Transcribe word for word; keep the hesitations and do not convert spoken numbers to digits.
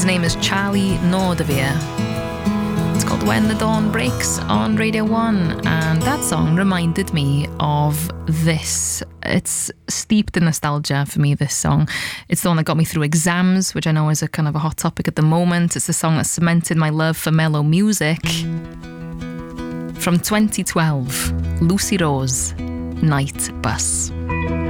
name is Charlie Nordevere. It's called When the Dawn Breaks on Radio one, and that song reminded me of this. It's steeped in nostalgia for me, this song. It's the one that got me through exams, which I know is a kind of a hot topic at the moment. It's the song that cemented my love for mellow music. From twenty twelve, Lucy Rose, Night Bus.